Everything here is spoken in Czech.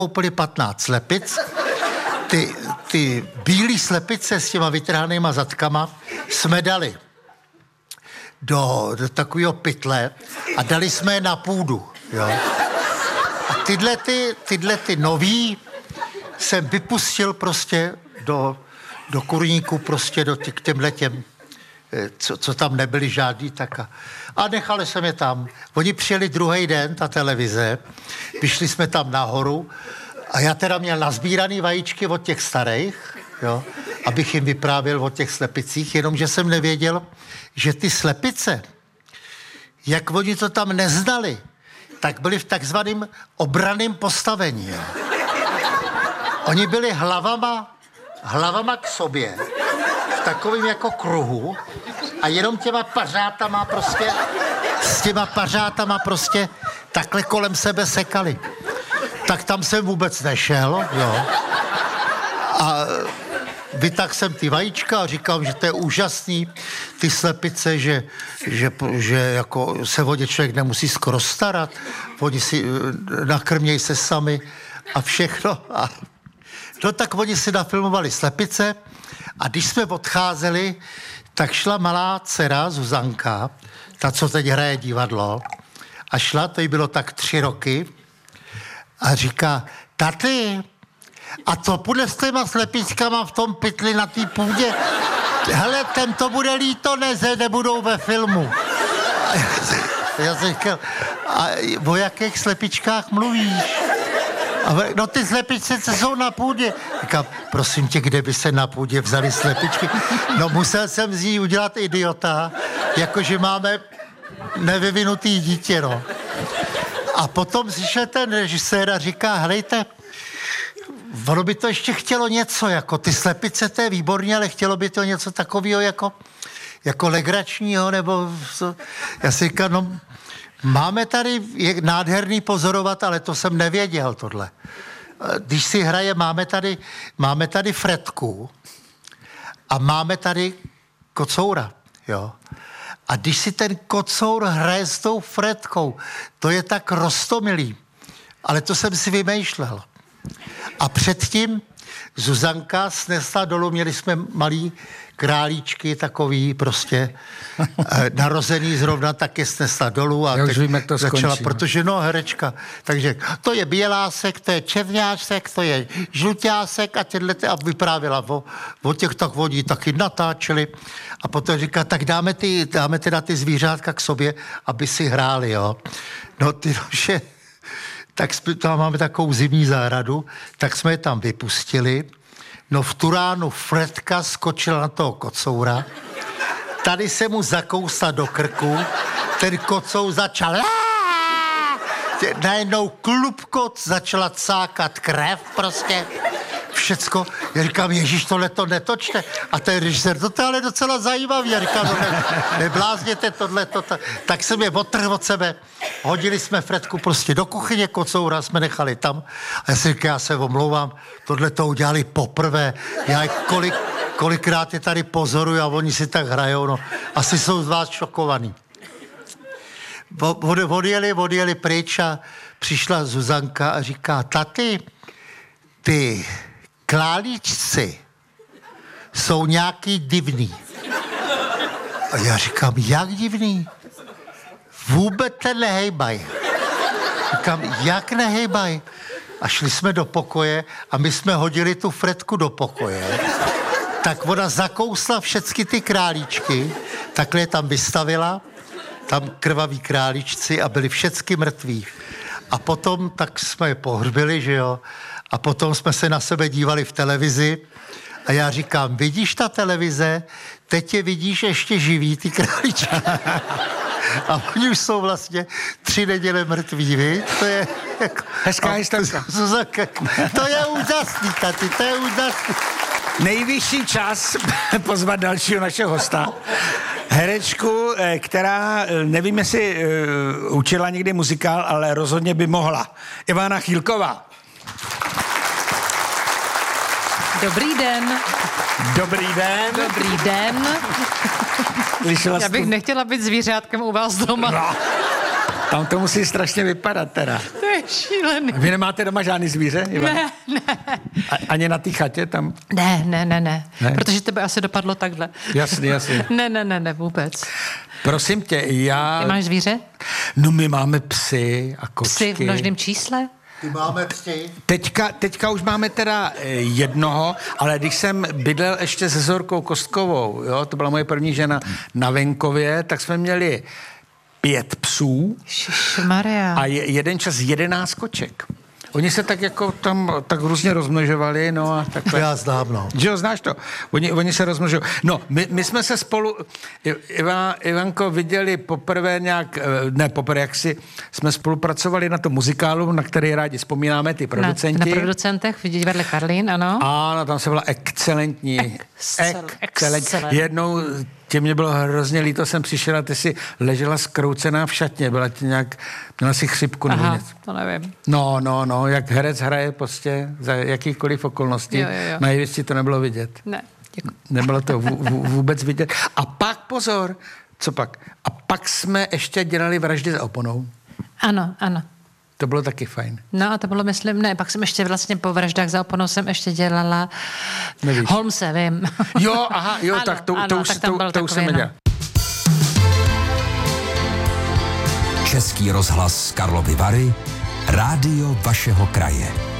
koupili 15 slepic, ty bílý slepice s těma vytrhanýma zadkama jsme dali do takového pytle a dali jsme je na půdu, jo. A tyhle ty nový jsem vypustil prostě do kurníku, prostě k těmhletěm, co tam nebyli žádný, tak a nechali jsme je tam. Oni přijeli druhý den, ta televize, vyšli jsme tam nahoru a já teda měl nazbíraný vajíčky od těch starých, jo, abych jim vyprávěl o těch slepicích, jenomže jsem nevěděl, že ty slepice, jak oni to tam neznali, tak byli v takzvaném obranném postavení. Jo. Oni byli hlavama k sobě, v takovém jako kruhu a jenom s těma pařátama prostě takhle kolem sebe sekali. Tak tam jsem vůbec nešel, jo. A vytáhl jsem ty vajíčka a říkám, že to je úžasný, ty slepice, že jako se o ně člověk nemusí skoro starat, oni si nakrmějí se sami a všechno. No tak oni si nafilmovali slepice a když jsme odcházeli, tak šla malá dcera Zuzanka, ta, co teď hraje divadlo, a šla, to jí bylo tak 3 roky, a říká, taty, a co půjde s těma slepičkama v tom pytli na té půdě? Hele, ten to bude líto, nebudou ve filmu. A já jsem říkal, a o jakých slepičkách mluvíš? No ty slepičce, co jsou na půdě. Říkám, prosím tě, kde by se na půdě vzali slepičky? No musel jsem z ní udělat idiota, jakože máme nevyvinutý dítě, no. A potom přišel ten režisér a říká, helejte, ono by to ještě chtělo něco, jako ty slepice, to je výborně, ale chtělo by to něco takového jako legračního, nebo já si říkám, no, máme tady, je nádherný pozorovat, ale to jsem nevěděl, tohle. Když si hraje, máme tady Fredku a máme tady kocoura, jo. A když si ten kocour hraje s tou Fredkou, to je tak roztomilý. Ale to jsem si vymýšlel. A předtím Zuzanka snesla dolů, měli jsme malý králíčky takový prostě narozený zrovna, tak je snesla dolů a už vím, jak to začala, skončí. protože herečka, takže to je bělásek, to je čerňásek, to je žlutásek a a vyprávěla o těch, tak oni taky natáčeli a potom říká, tak dáme teda ty zvířátka k sobě, aby si hráli, jo. No ty nože, tak tam máme takovou zimní zahradu, tak jsme je tam vypustili. No v tu ránu Fredka skočila na toho kocoura, tady se mu zakousla do krku, ten kocour začal najednou klubko začala cákat krev prostě, všecko. Já říkám, ježíš, tohle to netočte. A ten režisér, to je ale docela zajímavý. Já říkám, no neblázněte tohle. Tak jsem je odtrhl od sebe. Hodili jsme Fredku prostě do kuchyně, kocoura jsme nechali tam. A já si říkám, já se omlouvám, tohle to udělali poprvé. Já kolikrát je tady pozoruju a oni si tak hrajou. No. Asi jsou z vás šokovaný. Odjeli pryč a přišla Zuzanka a říká, taty, ty králíčci jsou nějaký divný. A já říkám, jak divný? Vůbec nehejbaj. Říkám, jak nehejbaj? A šli jsme do pokoje a my jsme hodili tu Fredku do pokoje. Tak ona zakousla všechny ty králíčky, takhle je tam vystavila, tam krvaví králíčci a byli všechny mrtví. A potom tak jsme je pohřbili, že jo? A potom jsme se na sebe dívali v televizi a já říkám, vidíš ta televize, teď je vidíš ještě živý, ty králíčky. A oni už jsou vlastně 3 neděle mrtví, viď? To je jako... Hezká historka. To je úžasný, taty, to je úžasný. Nejvyšší čas pozvat dalšího našeho hosta. Herečku, která, nevím, jestli učila někdy muzikál, ale rozhodně by mohla. Ivana Chýlková. Dobrý den. Dobrý den. Dobrý den. Já bych nechtěla být zvířátkem u vás doma. No. Tam to musí strašně vypadat teda. To je šílený. Vy nemáte doma žádný zvíře, Ivan? Ne. Ani na té chatě tam? Ne. Protože tebe asi dopadlo takhle. Jasný. Ne, vůbec. Prosím tě, Ty máš zvíře? No my máme psy a kočky. Psy v množném čísle? Ty máme psy. Teďka už máme teda jednoho, ale když jsem bydlel ještě se Zorkou Kostkovou, jo, to byla moje první žena na venkově, tak jsme měli 5 psů Šišmaria. a jeden čas 11 koček. Oni se tak jako tam tak různě rozmnožovali, no a takhle. Já znám, no. Že jo, znáš to? Oni se rozmnožují. No, my jsme se spolu, Ivanko, viděli poprvé nějak, jak si jsme spolupracovali na tom muzikálu, na který rádi vzpomínáme, ty producenti. Na producentech v divadle Karlín, ano. Ano, tam se byla excelentní. Excelent. Jednou tě mě bylo hrozně líto, jsem přišel a ty si ležela zkroucená v šatně, byla ti nějak, měla si chřipku nebo něco. To nevím. No, jak herec hraje prostě za jakýchkoliv okolností. Jo. Na jevišti to nebylo vidět. Ne, děkuji. Nebylo to vůbec vidět. A pak pozor, co pak? A pak jsme ještě dělali Vraždy za oponou. Ano. To bylo taky fajn. No a to bylo, myslím, ne, pak jsem ještě vlastně po Vraždách za oponou jsem ještě dělala Nevíš. Holmese, vím. Jo, Ano, tak to ano, už, tak tam byl to už jsem takový, nedělal. Český rozhlas Karlovy Vary, rádio vašeho kraje.